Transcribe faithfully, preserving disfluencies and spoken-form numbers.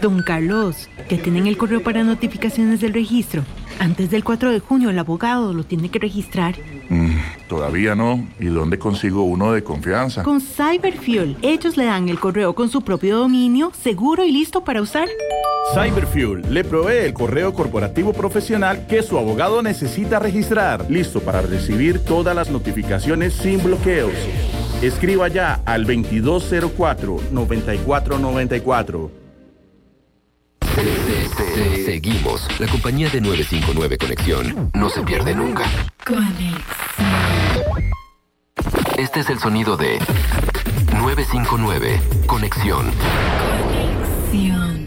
Don Carlos, ¿ya tienen el correo para notificaciones del registro? Antes del cuatro de junio el abogado lo tiene que registrar. Mm, todavía no. ¿Y dónde consigo uno de confianza? Con Cyberfuel. Ellos le dan el correo con su propio dominio, seguro y listo para usar. Cyberfuel le provee el correo corporativo profesional que su abogado necesita registrar, listo para recibir todas las notificaciones sin bloqueos. Escriba ya al veintidós cero cuatro, noventa y cuatro noventa y cuatro. Seguimos. La compañía de nueve cinco nueve Conexión no se pierde nunca. Conexión. Este es el sonido de nueve cinco nueve Conexión. Conexión.